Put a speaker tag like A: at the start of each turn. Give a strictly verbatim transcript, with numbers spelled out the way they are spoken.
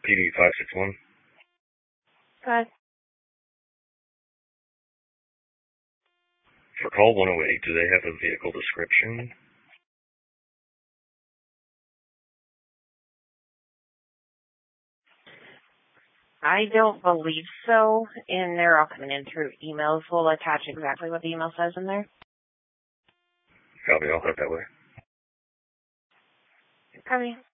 A: P D five six one.
B: Good.
A: For call one oh eight, do they have a vehicle description?
B: I don't believe so, and they're all coming in through emails. We'll attach exactly what the email says in there.
A: Copy, I'll head that way.
B: Copy.